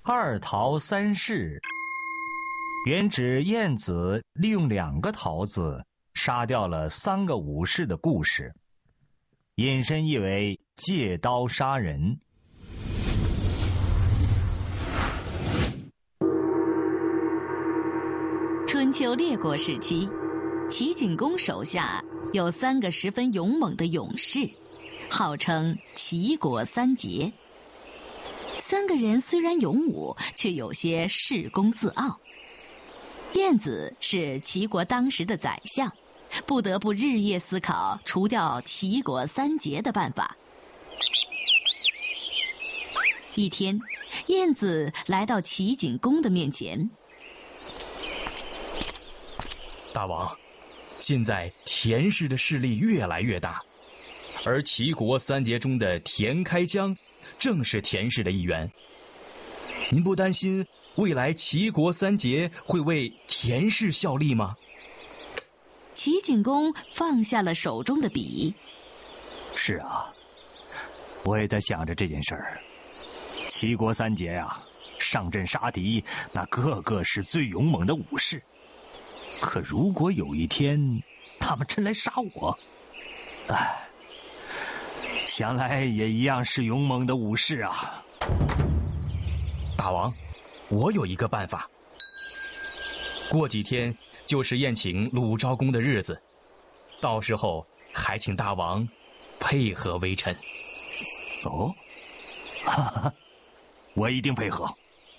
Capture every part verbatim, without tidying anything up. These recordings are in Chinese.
二桃三士，原指晏子利用两个桃子杀掉了三个武士的故事，引申意为借刀杀人。 春秋列国时期，齐景公手下有三个十分勇猛的勇士，号称齐国三杰。三个人虽然勇武，却有些恃功自傲。晏子是齐国当时的宰相，不得不日夜思考除掉齐国三杰的办法。一天，晏子来到齐景公的面前。 大王，现在田氏的势力越来越大，而齐国三杰中的田开疆正是田氏的一员。您不担心未来齐国三杰会为田氏效力吗？ 齐景公放下了手中的笔。 是啊，我也在想着这件事儿。齐国三杰啊，上阵杀敌，那个个是最勇猛的武士。可如果有一天他们真来杀我，唉，想来也一样是勇猛的武士啊。 大王，我有一个办法。过几天就是宴请鲁昭公的日子，到时候还请大王配合微臣。 哦，哈哈，我一定配合。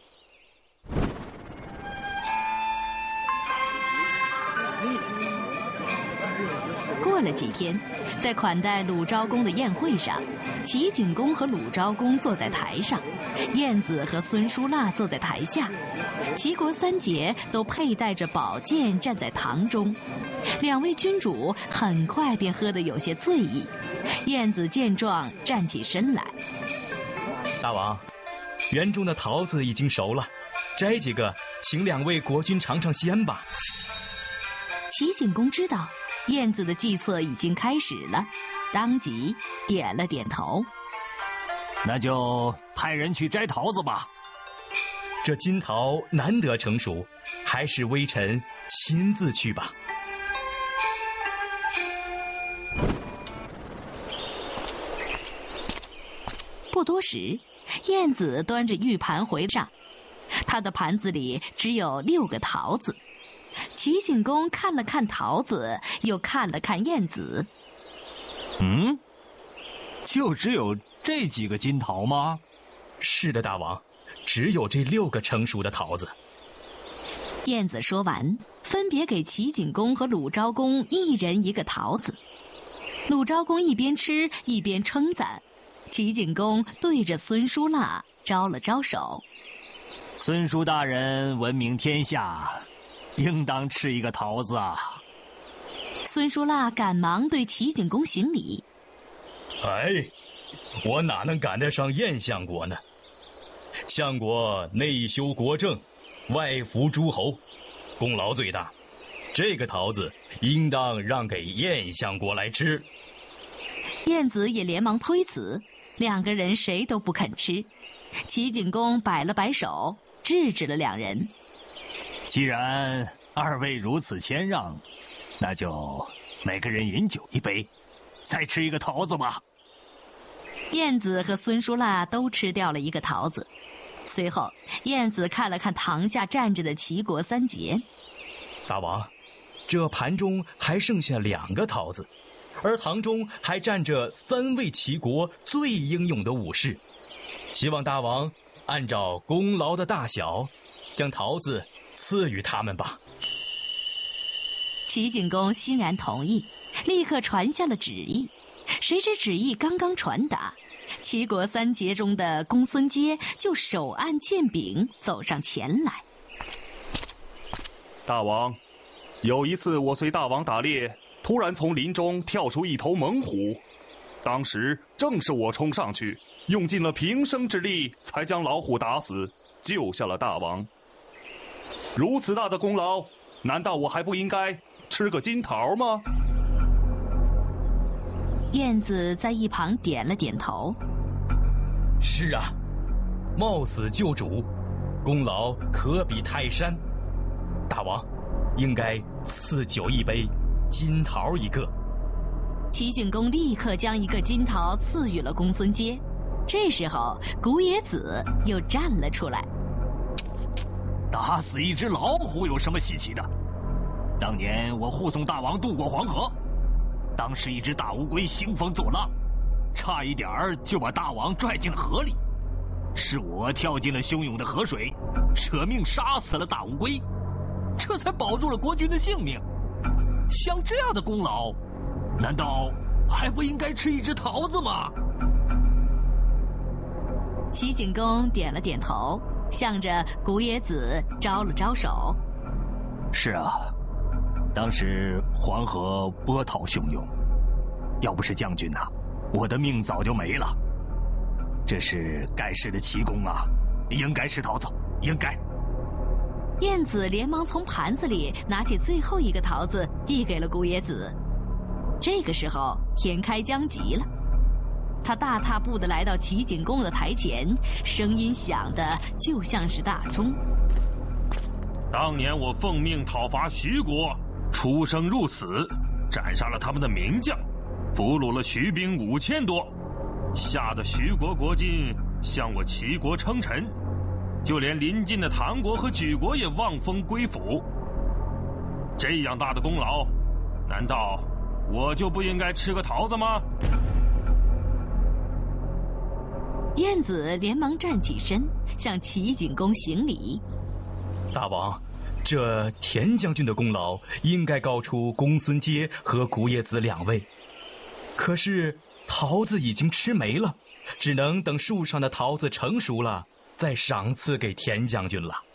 过了几天，在款待鲁昭公的宴会上，齐景公和鲁昭公坐在台上，晏子和孙叔剌坐在台下，齐国三杰都佩戴着宝剑站在堂中。两位君主很快便喝得有些醉意。晏子见状站起身来。 大王，园中的桃子已经熟了，摘几个请两位国君尝尝鲜吧。 齐景公知道晏子的计策已经开始了，当即点了点头。 那就派人去摘桃子吧。 这金桃难得成熟，还是微臣亲自去吧。 不多时，晏子端着玉盘回上，他的盘子里只有六个桃子。齐景公看了看桃子，又看了看晏子。 嗯，就只有这几个金桃吗？ 是的，大王，只有这六个成熟的桃子。 晏子说完，分别给齐景公和鲁昭公一人一个桃子。鲁昭公一边吃一边称赞，齐景公对着孙叔剌招了招手。 孙叔大人闻名天下，应当吃一个桃子啊。 孙叔剌赶忙对齐景公行礼。 哎，我哪能赶得上晏相国呢？相国内修国政，外服诸侯，功劳最大，这个桃子应当让给晏相国来吃。 晏子也连忙推辞，两个人谁都不肯吃。齐景公摆了摆手，制止了两人。 既然二位如此谦让，那就每个人饮酒一杯，再吃一个桃子吧。 晏子和孙叔剌都吃掉了一个桃子。随后，晏子看了看堂下站着的齐国三杰。 大王，这盘中还剩下两个桃子，而堂中还站着三位齐国最英勇的武士。希望大王按照功劳的大小，将桃子赐予他们吧。 齐景公欣然同意，立刻传下了旨意。谁知旨意刚刚传达，齐国三杰中的公孙阶就手按剑柄走上前来。 大王，有一次我随大王打猎，突然从林中跳出一头猛虎，当时正是我冲上去，用尽了平生之力，才将老虎打死，救下了大王。如此大的功劳，难道我还不应该吃个金桃吗？ 晏子在一旁点了点头。 是啊，冒死救主， 功劳可比泰山。大王，应该赐酒一杯，金桃一个。 齐景公立刻将一个金桃赐予了公孙捷。这时候，古冶子又站了出来。 打死一只老虎有什么稀奇的？当年我护送大王渡过黄河，当时一只大乌龟兴风作浪，差一点儿就把大王拽进了河里。是我跳进了汹涌的河水，舍命杀死了大乌龟，这才保住了国君的性命。像这样的功劳，难道还不应该吃一只桃子吗？ 齐景公点了点头，向着古冶子招了招手。 是啊，当时黄河波涛汹涌，要不是将军呐、啊，我的命早就没了。这是盖世的奇功啊，应该吃桃子，应该。 晏子连忙从盘子里拿起最后一个桃子，递给了古冶子。这个时候，田开疆急了，他大踏步地来到齐景公的台前，声音响得就像是大钟。 当年我奉命讨伐徐国，出生入死，斩杀了他们的名将，俘虏了徐兵五千多，吓得徐国国君向我齐国称臣，就连邻近的唐国和莒国也望风归附。这样大的功劳，难道我就不应该吃个桃子吗？ 晏子连忙站起身，向齐景公行礼。 大王，这田将军的功劳应该高出公孙捷和古冶子两位，可是桃子已经吃没了，只能等树上的桃子成熟了，再赏赐给田将军了。